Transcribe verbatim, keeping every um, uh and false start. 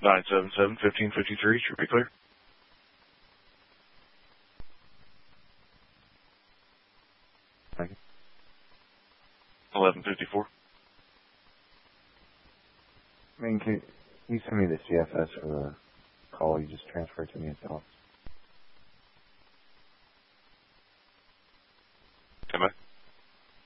nine seven seven, one five five three. Should be clear. Thank you. eleven fifty-four. I mean, can you send me the C F S for the call you just transferred to me at the office?